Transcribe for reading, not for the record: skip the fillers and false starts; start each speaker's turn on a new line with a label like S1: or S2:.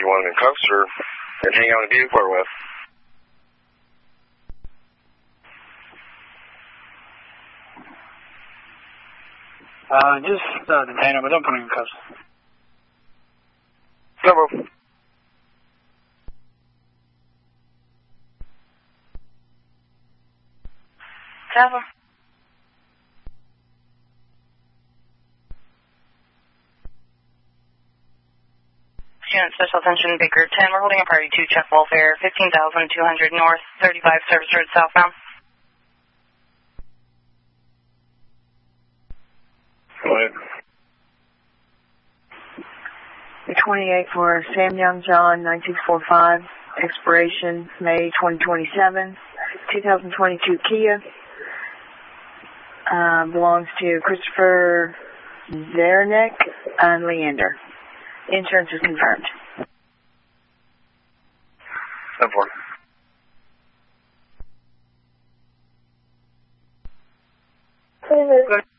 S1: you want them in cuffs or and hang out in a vehicle or what?
S2: Just detain him, but don't put him in cuffs.
S1: No.
S3: Cover. Student Special Attention, Baker 10. We're holding a party to check welfare, 15,200 North, 35 Service Road southbound.
S1: Go ahead.
S4: The 28 for Sam Young John, 9645, expiration May 2027, 2022 Kia. Belongs to Christopher Zernick and Leander. Insurance is confirmed.
S1: 7-4.
S4: Good.